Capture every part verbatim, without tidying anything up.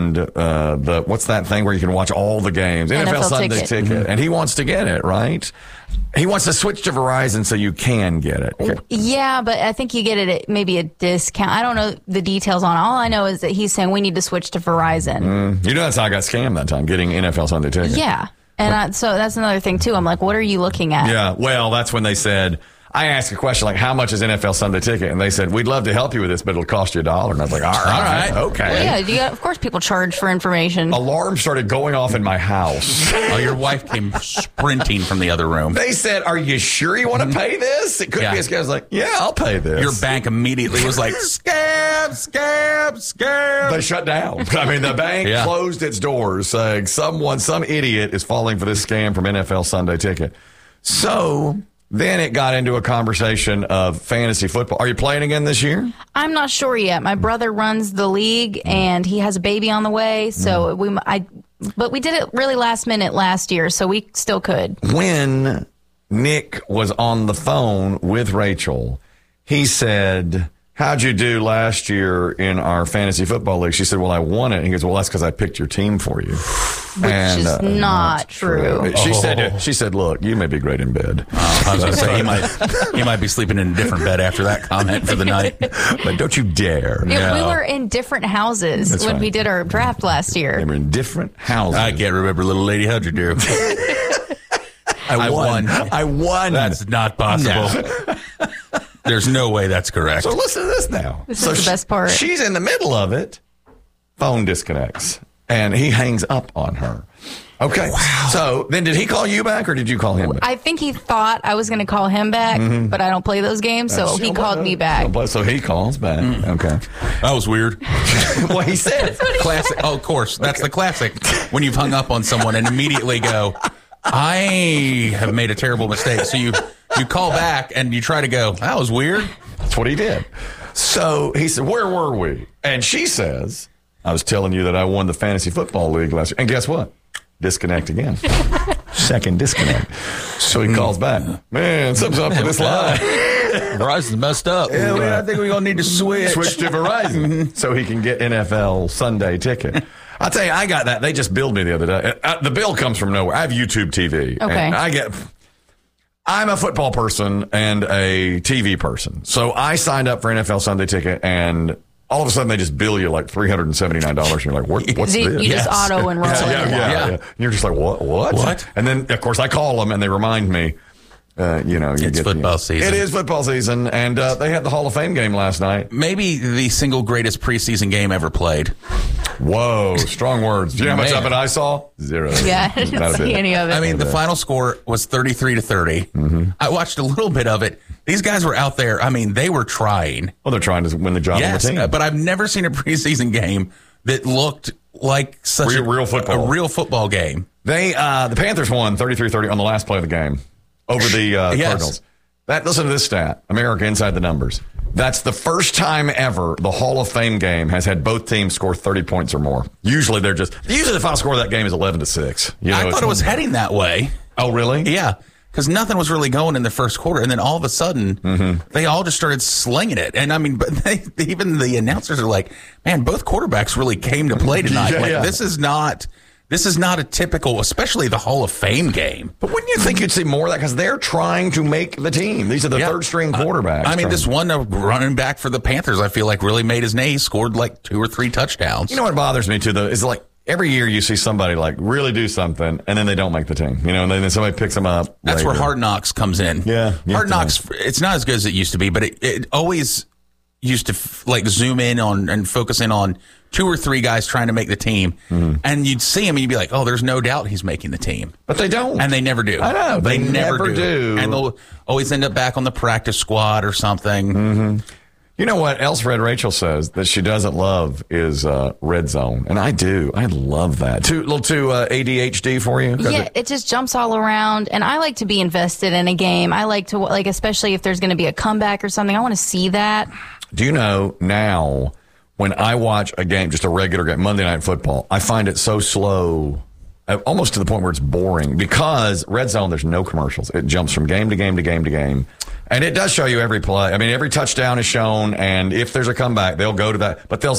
and uh, the what's that thing where you can watch all the games? N F L, N F L Sunday Ticket. ticket. Mm-hmm. And he wants to get it, right? He wants to switch to Verizon so you can get it. Okay. Yeah, but I think you get it at maybe a discount. I don't know the details on it. All I know is that he's saying we need to switch to Verizon. Mm. You know that's how I got scammed that time, getting N F L Sunday Ticket. Yeah. And I, so that's another thing, too. I'm like, what are you looking at? Yeah, well, that's when they said, I asked a question like, how much is N F L Sunday Ticket? And they said, we'd love to help you with this, but it'll cost you a dollar. And I was like, all right, all right. Okay. Well, yeah, you got, of course people charge for information. Alarm started going off in my house. Oh, your wife came sprinting from the other room. They said, are you sure you want to pay this? It could yeah. be a scam. I was like, yeah, I'll pay this. Your bank immediately was like, scam, scam, scam. They shut down. I mean, the bank yeah. closed its doors saying someone, some idiot is falling for this scam from N F L Sunday Ticket. So then it got into a conversation of fantasy football. Are you playing again this year? I'm not sure yet. My brother runs the league, and he has a baby on the way. So mm. we, I, but we did it really last minute last year, so we still could. When Nick was on the phone with Rachel, he said, how'd you do last year in our fantasy football league? She said, well, I won it. And he goes, well, that's because I picked your team for you. Which and, is uh, not, not true. true. She oh. said, she said, look, you may be great in bed. Uh, I was going to say, he might, he might be sleeping in a different bed after that comment for the night. But don't you dare. Yeah, no. We were in different houses that's when right. we did our draft last year. We were in different houses. I can't remember, little lady. How'd you do? I, I won. won. I won. That's not possible. No. There's no way that's correct. So listen to this now. This so is the best part. She, she's in the middle of it. Phone disconnects. And he hangs up on her. Okay. Wow. So then did he call you back or did you call him back? I think he thought I was going to call him back, mm-hmm. but I don't play those games, so That's, he called me back. So he calls back. Mm. Okay. That was weird. Well, he said. Classic. Oh, of course. That's okay. The classic. When you've hung up on someone and immediately go, I have made a terrible mistake. So you, you call back and you try to go, that was weird. That's what he did. So he said, where were we? And she says, I was telling you that I won the fantasy football league last year. And guess what? Disconnect again. Second disconnect. So he calls back. Man, something's up with this line. Verizon's messed up. Yeah, well, I think we're going to need to switch. Switch to Verizon so he can get N F L Sunday Ticket. I'll tell you, I got that. They just billed me the other day. Uh, the bill comes from nowhere. I have YouTube T V. Okay. And I get... I'm a football person and a T V person. So I signed up for N F L Sunday Ticket, and all of a sudden they just bill you like three hundred seventy-nine dollars. And you're like, what, what's you, this? You just yes. auto enroll. Yeah, yeah, yeah, yeah. And you're just like, what? What? What? And then, of course, I call them and they remind me, uh, you know. You it's get, football you know, season. It is football season. And uh, they had the Hall of Fame game last night. Maybe the single greatest preseason game ever played. Whoa, strong words. Do you know how much of it I saw? Zero. Yeah, I didn't see any of it. I mean, the final score was thirty-three to thirty. Mm-hmm. I watched a little bit of it. These guys were out there. I mean, they were trying. Well, they're trying to win the job yes, on the team. But I've never seen a preseason game that looked like such real, a real football. a real football game. They uh, the Panthers won thirty-three thirty on the last play of the game over the uh, yes. Cardinals. That listen to this stat. America Inside the Numbers. That's the first time ever the Hall of Fame game has had both teams score thirty points or more. Usually they're just usually the final score of that game is eleven to six. You know, I thought it was heading that way. Oh, really? Yeah. Because nothing was really going in the first quarter, and then all of a sudden, mm-hmm. they all just started slinging it. And I mean, but they, even the announcers are like, "Man, both quarterbacks really came to play tonight. yeah, like yeah. this is not, this is not a typical, especially the Hall of Fame game." But wouldn't you think you'd see more of that? Because they're trying to make the team. These are the yeah. third string quarterbacks. Uh, I mean, this one uh, running back for the Panthers, I feel like really made his name. He scored like two or three touchdowns. You know what bothers me too, though, is like. Every year you see somebody like really do something and then they don't make the team, you know, and then somebody picks them up. That's later. where Hard Knocks comes in. Yeah. Hard Knocks, it's not as good as it used to be, but it, it always used to f- like zoom in on and focus in on two or three guys trying to make the team. Mm-hmm. And you'd see him and you'd be like, oh, there's no doubt he's making the team. But they don't. And they never do. I know. They, they never, never do. do. And they'll always end up back on the practice squad or something. Mm-hmm. You know what else Red Rachel says that she doesn't love is uh, Red Zone. And I do. I love that. Too, a little too uh, A D H D for you? Yeah, it, it just jumps all around. And I like to be invested in a game. I like to, like, especially if there's going to be a comeback or something. I want to see that. Do you know now when I watch a game, just a regular game, Monday Night Football, I find it so slow, almost to the point where it's boring because Red Zone, there's no commercials. It jumps from game to game to game to game. And it does show you every play. I mean, every touchdown is shown, and if there's a comeback, they'll go to that. But they'll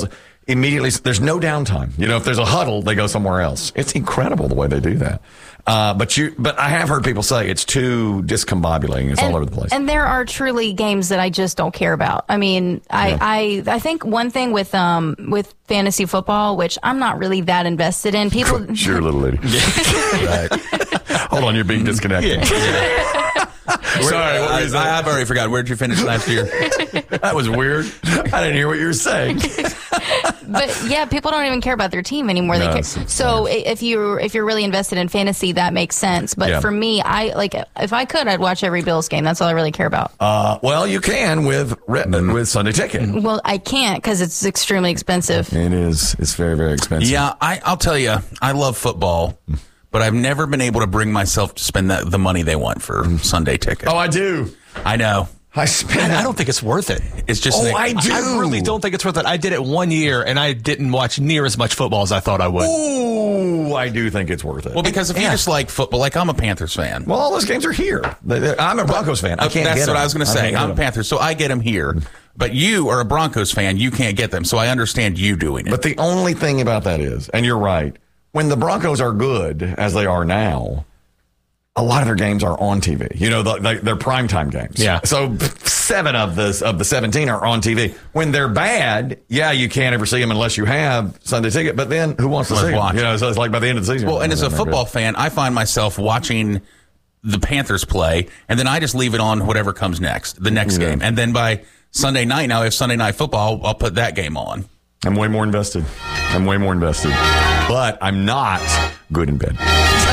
immediately, there's no downtime. You know, if there's a huddle, they go somewhere else. It's incredible the way they do that. Uh, but you, but I have heard people say it's too discombobulating. It's and, all over the place. And there are truly games that I just don't care about. I mean, I, yeah. I, I think one thing with, um, with fantasy football, which I'm not really that invested in, people. Sure, little lady. Right. Hold on, you're being disconnected. Yeah. Sorry, what were you I, I've already forgot. Where did you finish last year? That was weird. I didn't hear what you were saying. But yeah, people don't even care about their team anymore. No, they care. it's, So if you if you're really invested in fantasy, that makes sense. But yeah. for me, I like if I could, I'd watch every Bills game. That's all I really care about. Uh, well, you can with mm-hmm. with Sunday Ticket. Well, I can't because it's extremely expensive. It is. It's very very expensive. Yeah, I, I'll tell you, I love football. But I've never been able to bring myself to spend that, the money they want for Sunday Ticket. Oh, I do. I know. I spend. I don't think it's worth it. It's just. Oh, an, I do. I really don't think it's worth it. I did it one year, and I didn't watch near as much football as I thought I would. Ooh, I do think it's worth it. Well, because if yeah. you just like football, like I'm a Panthers fan. Well, all those games are here. I'm a Broncos fan. I can't That's get what them. I was going to say. I'm a them. Panthers, so I get them here. But you are a Broncos fan. You can't get them, so I understand you doing it. But the only thing about that is, and you're right, when the Broncos are good, as they are now, a lot of their games are on T V. You know, the, the, they're primetime games. Yeah. So seven of the, of the seventeen are on T V. When they're bad, yeah, you can't ever see them unless you have Sunday Ticket. But then who wants to Let's see watch. them? You know, so it's like by the end of the season. Well, and as a they're football good. fan, I find myself watching the Panthers play, and then I just leave it on whatever comes next, the next Yeah. game. And then by Sunday night, now if Sunday Night Football, I'll put that game on. I'm way more invested. I'm way more invested. But I'm not good in bed.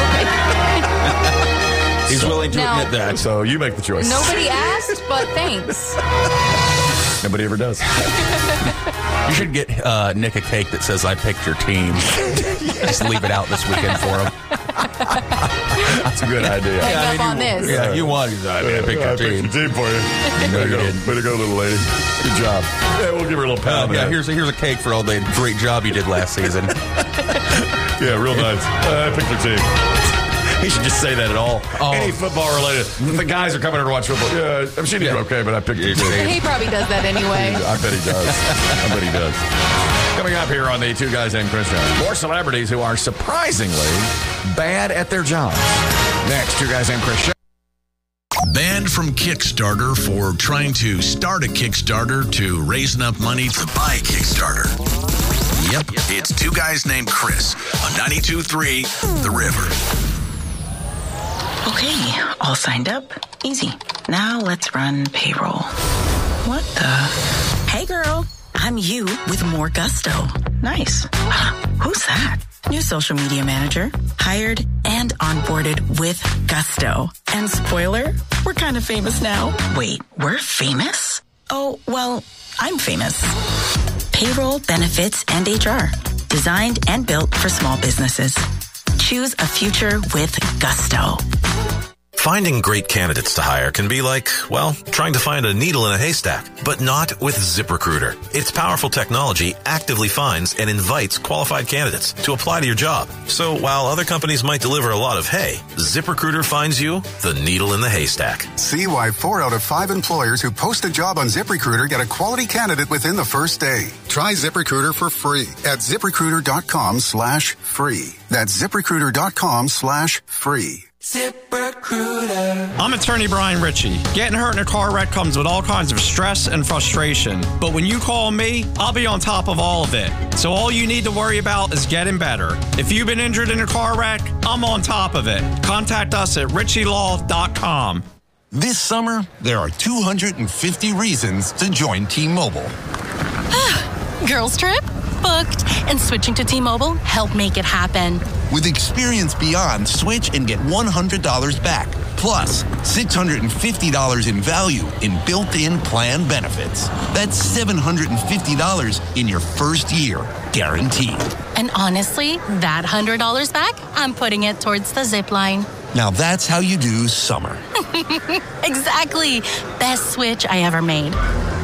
He's So- willing to Now- admit that. So you make the choice. Nobody asked, but thanks. Nobody ever does. You should get uh, Nick a cake that says, I picked your team. Just leave it out this weekend for him. That's a good idea. Hang up on this. Yeah, you won. I mean, I picked your I team. picked your team for you. Way to go. Way to go, little lady. Good job. Yeah, we'll give her a little Uh, pound. yeah, of that. here's a, here's a cake for all the great job you did last season. Yeah, real nice. Uh, I picked your team. He should just say that at all. Oh. Any football related. The guys are coming here to watch football. Yeah, I'm sure you're okay, but I picked your team. He probably does that anyway. I bet he does. I bet he does. Coming up here on the Two Guys Named Chris Show, more celebrities who are surprisingly bad at their jobs. Next, Two Guys Named Chris Show. Banned from Kickstarter for trying to start a Kickstarter to raise enough money to buy a Kickstarter. Yep, it's Two Guys Named Chris on ninety-two point three The River. Okay, all signed up. Easy. Now let's run payroll. What the? Hey girl, I'm you with more gusto. Nice. Who's that? New social media manager. Hired and onboarded with gusto. And spoiler, we're kind of famous now. Wait, we're famous? Oh, well, I'm famous. Payroll, benefits, and H R. Designed and built for small businesses. Choose a future with gusto. Finding great candidates to hire can be like, well, trying to find a needle in a haystack, but not with ZipRecruiter. Its powerful technology actively finds and invites qualified candidates to apply to your job. So while other companies might deliver a lot of hay, ZipRecruiter finds you the needle in the haystack. See why four out of five employers who post a job on ZipRecruiter get a quality candidate within the first day. Try ZipRecruiter for free at ZipRecruiter.com slash free. That's ZipRecruiter.com slash free. ZipRecruiter. I'm attorney Brian Ritchie. Getting hurt in a car wreck comes with all kinds of stress and frustration. But when you call me, I'll be on top of all of it. So all you need to worry about is getting better. If you've been injured in a car wreck, I'm on top of it. Contact us at ritchie law dot com. This summer, there are two hundred fifty reasons to join T-Mobile. Girls trip? Booked. And switching to T-Mobile helped make it happen. With Experience Beyond, switch and get one hundred dollars back. Plus, six hundred fifty dollars in value in built-in plan benefits. That's seven hundred fifty dollars in your first year, guaranteed. And honestly, that one hundred dollars back, I'm putting it towards the zip line. Now that's how you do summer. Exactly. Best switch I ever made.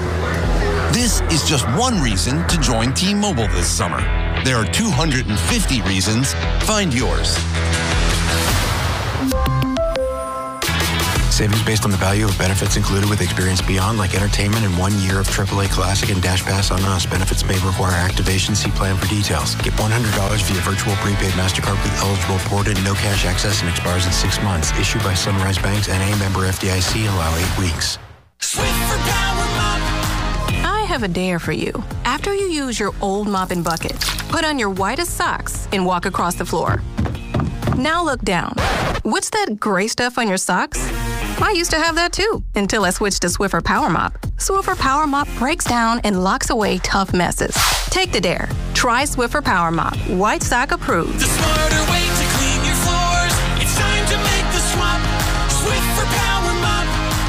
This is just one reason to join T-Mobile this summer. There are two hundred fifty reasons. Find yours. Savings based on the value of benefits included with Experience Beyond, like entertainment and one year of triple A Classic and Dash Pass on us. Benefits may require activation. See plan for details. Get one hundred dollars via virtual prepaid MasterCard with eligible ported, no cash access, and expires in six months. Issued by Sunrise Banks, N A member F D I C. Allow eight weeks. Swiffer Power Mop. I have a dare for you. After you use your old mop and bucket, put on your whitest socks and walk across the floor. Now look down. What's that gray stuff on your socks? I used to have that too, until I switched to Swiffer Power Mop. Swiffer Power Mop breaks down and locks away tough messes. Take the dare. Try Swiffer Power Mop. White sock approved. The smarter way to clean your floors. It's time to make the swap. Swiffer Power Mop.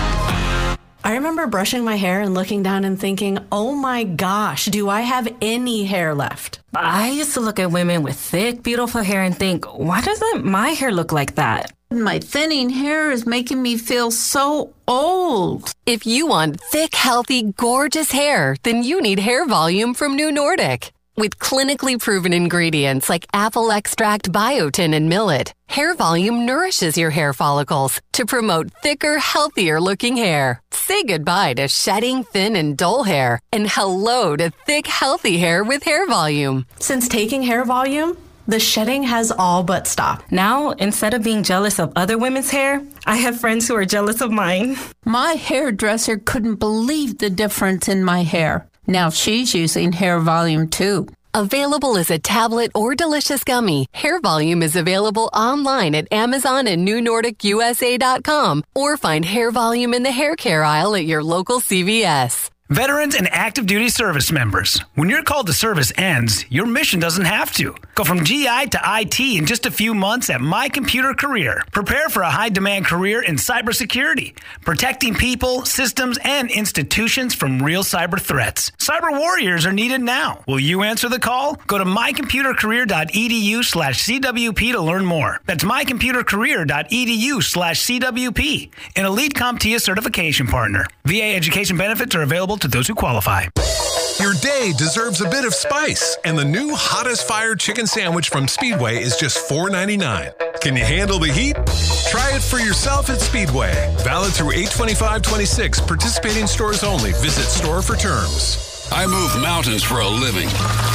I remember brushing my hair and looking down and thinking, oh my gosh, do I have any hair left? I used to look at women with thick, beautiful hair and think, why doesn't my hair look like that? My thinning hair is making me feel so old. If you want thick, healthy, gorgeous hair, then you need Hair Volume from New Nordic. With clinically proven ingredients like apple extract, biotin, and millet, Hair Volume nourishes your hair follicles to promote thicker, healthier-looking hair. Say goodbye to shedding, thin, and dull hair, and hello to thick, healthy hair with Hair Volume. Since taking Hair Volume, the shedding has all but stopped. Now, instead of being jealous of other women's hair, I have friends who are jealous of mine. My hairdresser couldn't believe the difference in my hair. Now she's using Hair Volume too. Available as a tablet or delicious gummy, Hair Volume is available online at Amazon and New Nordic U S A dot com, or find Hair Volume in the hair care aisle at your local C V S. Veterans and active duty service members. When your call to service ends, your mission doesn't have to. Go from G I to I T in just a few months at My Computer Career. Prepare for a high-demand career in cybersecurity, protecting people, systems, and institutions from real cyber threats. Cyber warriors are needed now. Will you answer the call? Go to mycomputercareer.edu slash CWP to learn more. That's mycomputercareer.edu slash CWP. An Elite CompTIA certification partner. V A education benefits are available to those who qualify. Your day deserves a bit of spice, and the new hottest fire chicken sandwich from Speedway is just four ninety-nine. Can you handle the heat? Try it for yourself at Speedway. Valid through eight twenty-five twenty-six. Participating stores only. Visit store for terms. I move mountains for a living.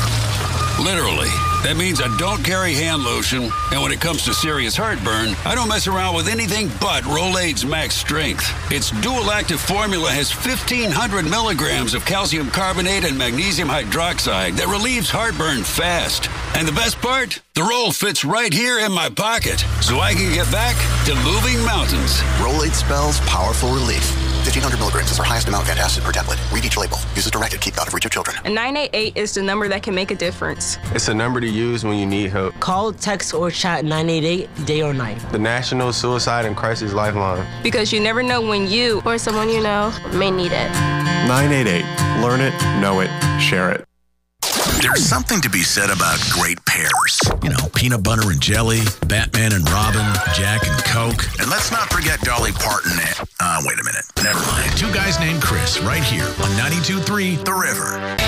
Literally. That means I don't carry hand lotion, and when it comes to serious heartburn, I don't mess around with anything but Rolaids Max Strength. Its dual-active formula has fifteen hundred milligrams of calcium carbonate and magnesium hydroxide that relieves heartburn fast. And the best part? The roll fits right here in my pocket, so I can get back to moving mountains. Rolaids spells powerful relief. fifteen hundred milligrams is our highest amount of antacid per tablet. Read each label. Use as directed. Keep out of reach of children. A nine eight eight is the number that can make a difference. It's a number to use when you need help. Call, text, or chat nine eight eight day or night. The National Suicide and Crisis Lifeline. Because you never know when you or someone you know may need it. nine eight eight. Learn it, know it, share it. There's something to be said about great pairs. You know, peanut butter and jelly, Batman and Robin, Jack and Coke. And let's not forget Dolly Parton and... Uh, wait a minute. Never mind. Two Guys Named Chris right here on ninety-two point three The River.